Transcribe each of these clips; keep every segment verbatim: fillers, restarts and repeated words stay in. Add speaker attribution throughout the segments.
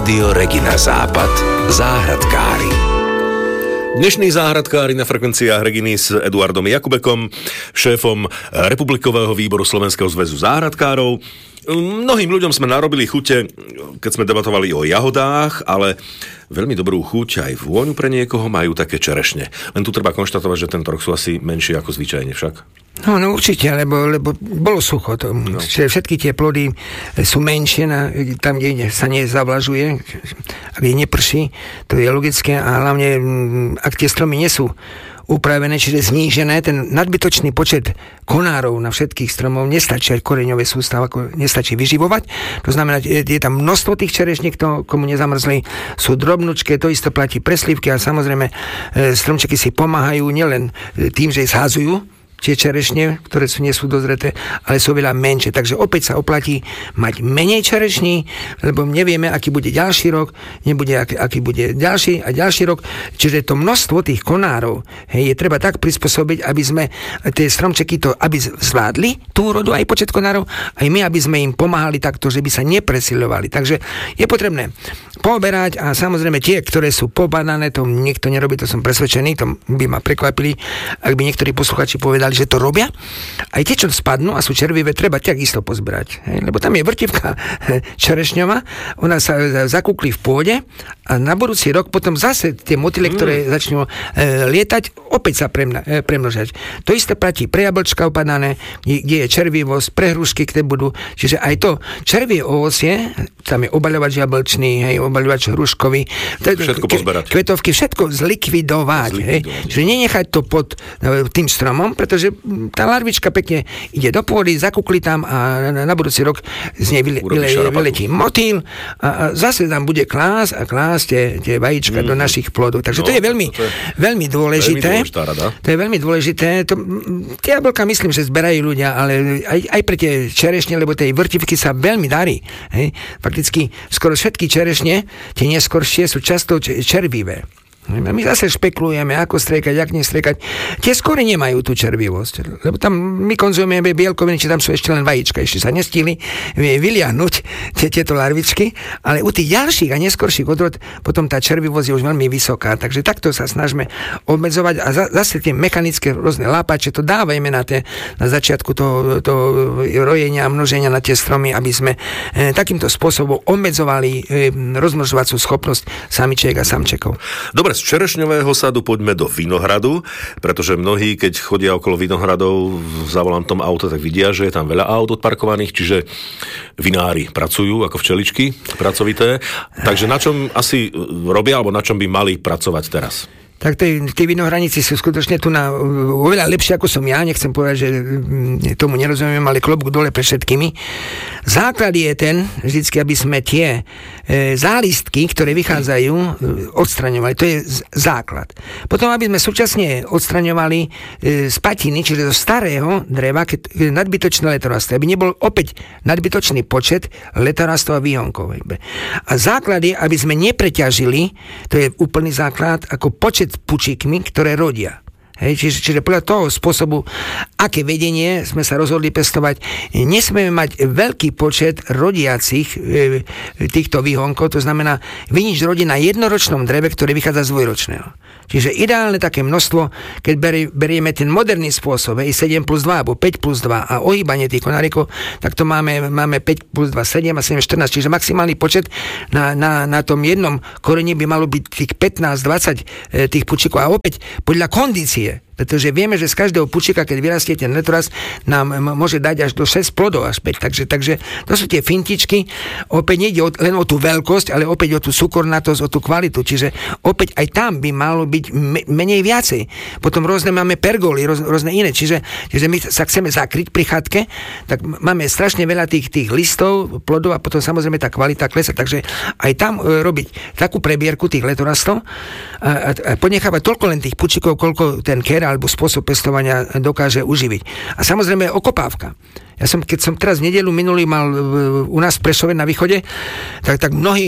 Speaker 1: Rádio Regina Západ. Záhradkári.
Speaker 2: Dnešní záhradkári na frekvenciách Reginy s Eduardom Jakubekom, šéfom Republikového výboru Slovenského zväzu záhradkárov. Mnohým ľuďom sme narobili chute, keď sme debatovali o jahodách, ale veľmi dobrú chuť aj vôňu pre niekoho majú také čerešne. Len tu treba konštatovať, že tento rok sú asi menšie ako zvyčajne však.
Speaker 3: No, no určite, lebo, lebo bolo sucho. To, no. Všetky tie plody sú menšie, na, tam, kde sa nezavlažuje, kde neprší, to je logické a hlavne, ak tie stromy nie sú upravené, čiže znížené, ten nadbytočný počet konárov na všetkých stromov nestačí, aj koreňové sústav, ako nestačí vyživovať. To znamená, je, je tam množstvo tých čerešní, kto, komu nezamrzli, sú drobnučké, to isto platí pre slivky a samozrejme stromčeky si pomáhajú nielen tým, že zhazujú tie čerešne, ktoré sú, nie sú dozreté, ale sú veľa menšie. Takže opäť sa oplatí mať menej čerešní, lebo nevieme, aký bude ďalší rok, nebude, aký, aký bude ďalší a ďalší rok. Čiže to množstvo tých konárov, hej, je treba tak prispôsobiť, aby sme tie stromčeky to, aby zvládli tú úrodu, aj počet konárov, aj my, aby sme im pomáhali takto, že by sa nepresiľovali. Takže je potrebné pooberať a samozrejme tie, ktoré sú pobadané, to niekto nerobí, to som presvedčený, to by ma prekvapili, ak by niektorí posluchači povedali, že to robia. Aj tie, čo spadnú a sú červivé, treba takisto pozberať. Hej? Lebo tam je vrtivka čerešňová, ona sa zakúkli v pôde a na budúci rok potom zase tie motyle, mm. ktoré začnú e, lietať, opäť sa premna, e, premnožať. To isté platí pre jablčka opadané, kde je červivosť, pre hrušky, ktoré budú. Čiže aj to červie ovocie, tam je obaľovač jablčný, hej, obaľovač hruškový,
Speaker 2: všetko pozberať.
Speaker 3: Kvetovky, všetko zlikvidovať.
Speaker 2: zlikvidovať.
Speaker 3: Hej? Čiže nenechať to pod tým stromom, pretože tá larvička pekne ide do pôdy, zakúkli tam a na budúci rok z nej vyle, vyle, vyletí motýl a, a zase tam bude klás a klás tie, tie vajíčka mm. do našich plodov. Takže no, to je veľmi, to je veľmi dôležité. Veľmi to je veľmi dôležité. To, tie jablka myslím, že zberajú ľudia, ale aj, aj pre tie čerešne, lebo tej vrtivky sa veľmi darí. Hej. Fakticky skoro všetky čerešne, tie neskoršie, sú často červivé. My zase špekulujeme, ako striekať, jak nestriekať. Tie skôr nemajú tú červivosť, lebo tam my konzumujeme bielkoviny, či tam sú ešte len vajíčka, ešte sa nestihli vyliahnuť tie, tieto larvičky, ale u tých ďalších a neskorších odrod potom tá červivosť je už veľmi vysoká, takže takto sa snažíme obmedzovať a za, zase tie mechanické rôzne lápače, to dávajme na, tie, na začiatku toho, toho rojenia a množenia na tie stromy, aby sme e, takýmto spôsobom obmedzovali e, rozmnožovacú schopnosť samičiek a samčekov.
Speaker 2: Dobre, z čerešňového sadu poďme do vinohradu, pretože mnohí, keď chodia okolo vinohradov za volantom auta, tak vidia, že je tam veľa aut odparkovaných, čiže vinári pracujú ako včeličky pracovité. Takže na čom asi robia, alebo na čom by mali pracovať teraz?
Speaker 3: Tak tí vinohradníci sú skutočne tu na oveľa lepšie ako som ja, nechcem povedať, že tomu nerozumiem, ale klobúk dole pre všetkými. Základ je ten, vždycky, aby sme tie e, zálistky, ktoré vychádzajú, e, odstraňovali. To je z, základ. Potom, aby sme súčasne odstraňovali e, z patiny, čiže zo starého dreva, keď e, nadbytočné letorastie, aby nebol opäť nadbytočný počet letorastov a výhonkov. A základ je, aby sme nepreťažili, to je úplný základ, ako počet pučíkmi, ktoré rodia. Hej, čiže, čiže podľa toho spôsobu, aké vedenie sme sa rozhodli pestovať, nesmieme mať veľký počet rodiacich e, týchto výhonkov, to znamená vinič rodí na jednoročnom dreve, ktoré vychádza z dvojročného. Čiže ideálne také množstvo, keď beri, berieme ten moderný spôsob, hej, sedem plus dva, alebo päť plus dva a ohýbanie tých konárikov, tak to máme, máme päť plus dva, sedem a sedem, štrnásť, čiže maximálny počet na, na, na tom jednom koreni by malo byť tých pätnásť dvadsať e, tých pučíkov a opäť podľa kondície. Pretože vieme, že z každého pučíka, keď vyrastie ten letorast, nám m- môže dať až do šesť plodov až päť. Takže, takže to sú tie fintičky. Opäť nejde o, len o tú veľkosť, ale opäť o tú cukornatosť, o tú kvalitu. Čiže opäť aj tam by malo byť me- menej viacej. Potom rôzne máme pergoly, roz, rôzne iné. Čiže, čiže my sa chceme zakryť pri chatke, tak máme strašne veľa tých, tých listov, plodov a potom samozrejme tá kvalita klesa. Takže aj tam e, robiť takú prebierku tých letorastov a, a, a ponechávať toľko len tých pučíkov, koľko ten ker alebo spôsob pestovania dokáže uživiť. A samozrejme okopávka. Ja som, keď som teraz v nedeľu minulý mal u nás v Prešove na východe, tak, tak mnohí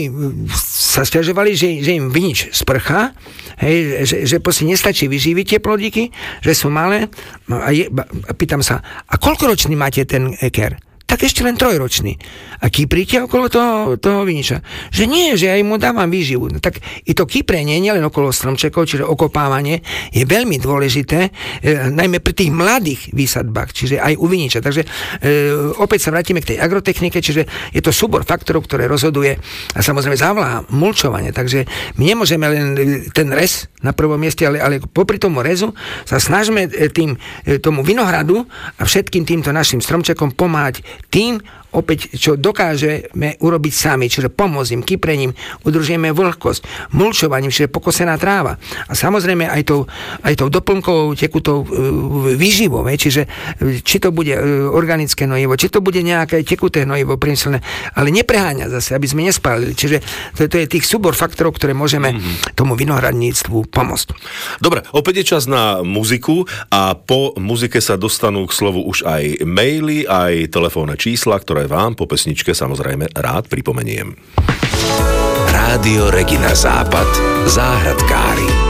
Speaker 3: sa sťažovali, že, že im vinič sprchá, hej, že, že proste nestačí vyživiť tie plodíky, že sú malé. A, je, a pýtam sa, a koľkoročný máte ten ker? tak ešte len trojročný. A kyprite okolo toho, toho viniča. Že nie, že ja mu dávam výživu. No, tak i to kyprenie, nielen okolo stromčekov, čiže okopávanie, je veľmi dôležité, e, najmä pri tých mladých výsadbách, čiže aj u viniča. Takže e, opäť sa vrátime k tej agrotechnike, čiže je to súbor faktorov, ktoré rozhoduje a samozrejme závlaha, mulčovanie. Takže my nemôžeme len ten rez na prvom mieste, ale, ale popri tomu rezu sa snažíme tým, tomu vinohradu a všetkým týmto našim stromčekom pomáhať tým, opäť, čo dokážeme urobiť sami, čiže pomôcť im, kyprením, udržujeme vlhkosť, mulčovaním, čiže pokosená tráva. A samozrejme aj tou, aj tou doplnkovou tekutou výživou, čiže či to bude organické hnojivo, či to bude nejaké tekuté hnojivo priemyselné, ale nepreháňa zase, aby sme nespálili. Čiže to, to je tých súbor faktorov, ktoré môžeme mm-hmm. tomu vinohradníctvu pomôcť.
Speaker 2: Dobre, opäť je čas na muziku a po muzike sa dostanú k slovu už aj maily, aj telefónne čísla, ktoré vám po pesničke samozrejme rád pripomeniem.
Speaker 1: Rádio Regina Západ. Záhradkári.